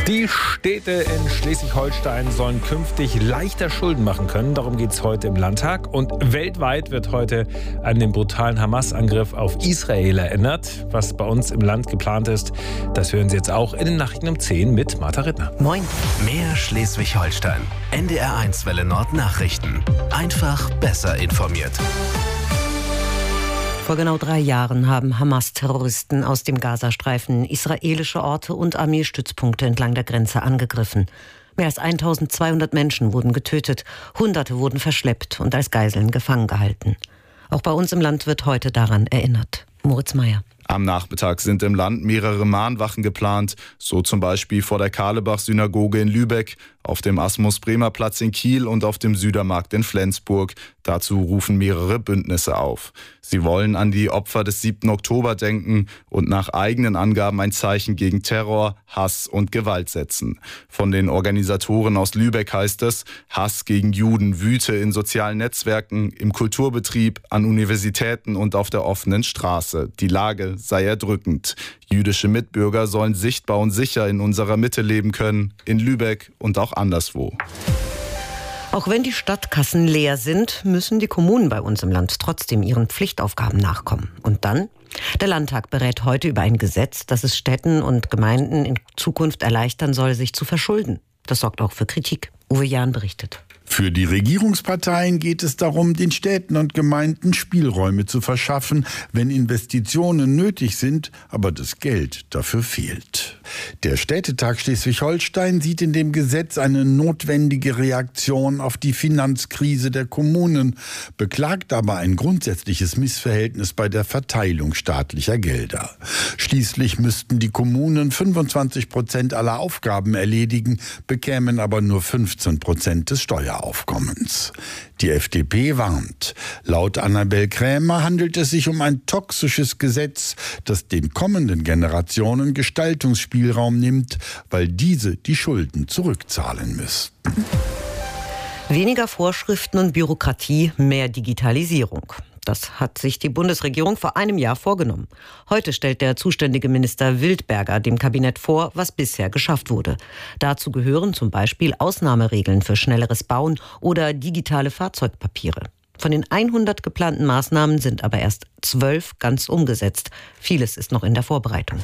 Die Städte in Schleswig-Holstein sollen künftig leichter Schulden machen können. Darum geht es heute im Landtag. Und weltweit wird heute an den brutalen Hamas-Angriff auf Israel erinnert. Was bei uns im Land geplant ist, das hören Sie jetzt auch in den Nachrichten um 10 mit Martha Rittner. Moin. Mehr Schleswig-Holstein. NDR1 Welle Nord Nachrichten. Einfach besser informiert. Vor genau 3 Jahren haben Hamas-Terroristen aus dem Gazastreifen israelische Orte und Armeestützpunkte entlang der Grenze angegriffen. Mehr als 1200 Menschen wurden getötet, Hunderte wurden verschleppt und als Geiseln gefangen gehalten. Auch bei uns im Land wird heute daran erinnert. Moritz Meyer. Am Nachmittag sind im Land mehrere Mahnwachen geplant, so zum Beispiel vor der Karlebach-Synagoge in Lübeck, auf dem Asmus-Bremer-Platz in Kiel und auf dem Südermarkt in Flensburg. Dazu rufen mehrere Bündnisse auf. Sie wollen an die Opfer des 7. Oktober denken und nach eigenen Angaben ein Zeichen gegen Terror, Hass und Gewalt setzen. Von den Organisatoren aus Lübeck heißt es, Hass gegen Juden wüte in sozialen Netzwerken, im Kulturbetrieb, an Universitäten und auf der offenen Straße. Die Lage sei erdrückend. Jüdische Mitbürger sollen sichtbar und sicher in unserer Mitte leben können, in Lübeck und auch anderswo. Auch wenn die Stadtkassen leer sind, müssen die Kommunen bei uns im Land trotzdem ihren Pflichtaufgaben nachkommen. Und dann? Der Landtag berät heute über ein Gesetz, das es Städten und Gemeinden in Zukunft erleichtern soll, sich zu verschulden. Das sorgt auch für Kritik. Uwe Jahn berichtet. Für die Regierungsparteien geht es darum, den Städten und Gemeinden Spielräume zu verschaffen, wenn Investitionen nötig sind, aber das Geld dafür fehlt. Der Städtetag Schleswig-Holstein sieht in dem Gesetz eine notwendige Reaktion auf die Finanzkrise der Kommunen, beklagt aber ein grundsätzliches Missverhältnis bei der Verteilung staatlicher Gelder. Schließlich müssten die Kommunen 25% aller Aufgaben erledigen, bekämen aber nur 15% des Steueraufkommens. Die FDP warnt. Laut Annabel Krämer handelt es sich um ein toxisches Gesetz, das den kommenden Generationen Gestaltungsspielraum nimmt, weil diese die Schulden zurückzahlen müssten. Weniger Vorschriften und Bürokratie, mehr Digitalisierung. Das hat sich die Bundesregierung vor einem Jahr vorgenommen. Heute stellt der zuständige Minister Wildberger dem Kabinett vor, was bisher geschafft wurde. Dazu gehören zum Beispiel Ausnahmeregeln für schnelleres Bauen oder digitale Fahrzeugpapiere. Von den 100 geplanten Maßnahmen sind aber erst 12 ganz umgesetzt. Vieles ist noch in der Vorbereitung.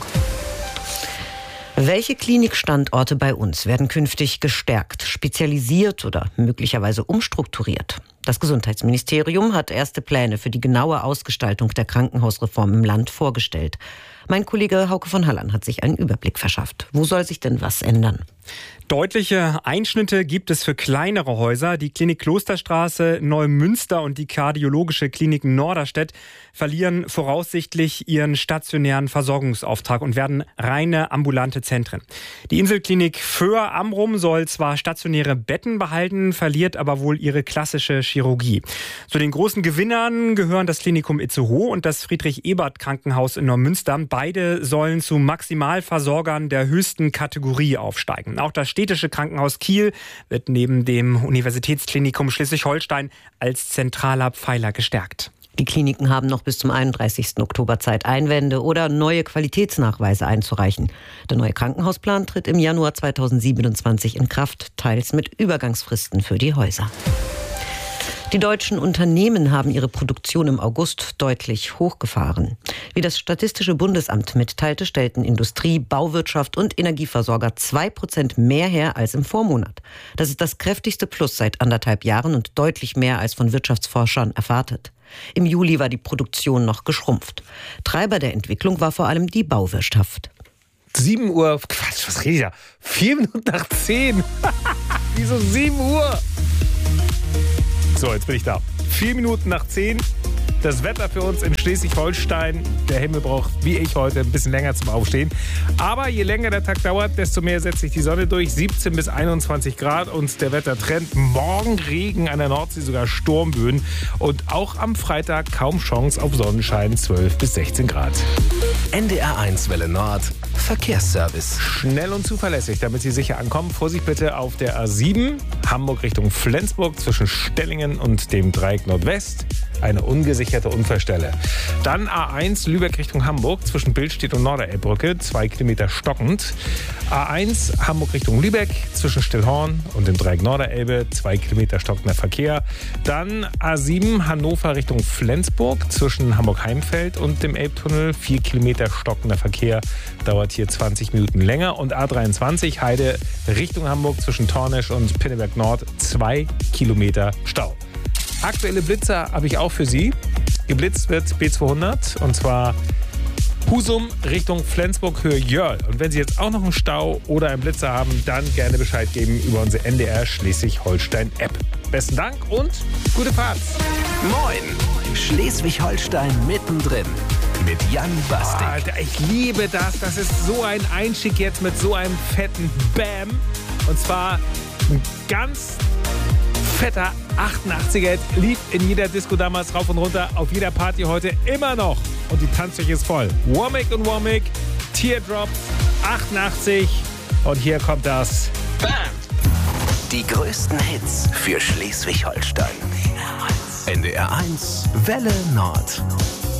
Welche Klinikstandorte bei uns werden künftig gestärkt, spezialisiert oder möglicherweise umstrukturiert? Das Gesundheitsministerium hat erste Pläne für die genaue Ausgestaltung der Krankenhausreform im Land vorgestellt. Mein Kollege Hauke von Halland hat sich einen Überblick verschafft. Wo soll sich denn was ändern? Deutliche Einschnitte gibt es für kleinere Häuser. Die Klinik Klosterstraße, Neumünster und die Kardiologische Klinik Norderstedt verlieren voraussichtlich ihren stationären Versorgungsauftrag und werden reine ambulante Zentren. Die Inselklinik Föhr-Amrum soll zwar stationäre Betten behalten, verliert aber wohl ihre klassische Chirurgie. Zu den großen Gewinnern gehören das Klinikum Itzehoe und das Friedrich-Ebert-Krankenhaus in Neumünster. Beide sollen zu Maximalversorgern der höchsten Kategorie aufsteigen. Auch das städtische Krankenhaus Kiel wird neben dem Universitätsklinikum Schleswig-Holstein als zentraler Pfeiler gestärkt. Die Kliniken haben noch bis zum 31. Oktober Zeit, Einwände oder neue Qualitätsnachweise einzureichen. Der neue Krankenhausplan tritt im Januar 2027 in Kraft, teils mit Übergangsfristen für die Häuser. Die deutschen Unternehmen haben ihre Produktion im August deutlich hochgefahren. Wie das Statistische Bundesamt mitteilte, stellten Industrie, Bauwirtschaft und Energieversorger 2% mehr her als im Vormonat. Das ist das kräftigste Plus seit 1,5 Jahren und deutlich mehr als von Wirtschaftsforschern erwartet. Im Juli war die Produktion noch geschrumpft. Treiber der Entwicklung war vor allem die Bauwirtschaft. 7 Uhr, Quatsch, was rede ich da? 4 Minuten nach 10. Wieso 7 Uhr? So, jetzt bin ich da. 4 Minuten nach 10. Das Wetter für uns in Schleswig-Holstein. Der Himmel braucht, wie ich heute, ein bisschen länger zum Aufstehen. Aber je länger der Tag dauert, desto mehr setzt sich die Sonne durch. 17 bis 21 Grad und der Wettertrend. Morgen Regen, an der Nordsee sogar Sturmböen. Und auch am Freitag kaum Chance auf Sonnenschein, 12 bis 16 Grad. NDR1 Welle Nord, Verkehrsservice. Schnell und zuverlässig, damit Sie sicher ankommen. Vorsicht bitte auf der A7, Hamburg Richtung Flensburg, zwischen Stellingen und dem Dreieck Nordwest. eine ungesicherte Unfallstelle. Dann A1 Lübeck Richtung Hamburg zwischen Billstedt und Norderelbbrücke, 2 Kilometer stockend. A1 Hamburg Richtung Lübeck zwischen Stillhorn und dem Dreieck Norderelbe, 2 Kilometer stockender Verkehr. Dann A7 Hannover Richtung Flensburg zwischen Hamburg-Heimfeld und dem Elbtunnel, 4 Kilometer stockender Verkehr, dauert hier 20 Minuten länger. Und A23 Heide Richtung Hamburg zwischen Tornisch und Pinneberg Nord, 2 Kilometer Stau. Aktuelle Blitzer habe ich auch für Sie. Geblitzt wird B200 und zwar Husum Richtung Flensburg Höhe Jörl. Und wenn Sie jetzt auch noch einen Stau oder einen Blitzer haben, dann gerne Bescheid geben über unsere NDR Schleswig-Holstein-App. Besten Dank und gute Fahrt. Moin, Schleswig-Holstein mittendrin mit Jan Bastik. Oh, ich liebe das. Das ist so ein Einstieg jetzt mit so einem fetten Bam. Und zwar ein ganz fetter 88er. Lief in jeder Disco damals rauf und runter, auf jeder Party heute immer noch. Und die Tanzfläche ist voll. Womack und Womack, Teardrops, 88. Und hier kommt das Bam. Die größten Hits für Schleswig-Holstein. NDR 1 Welle Nord.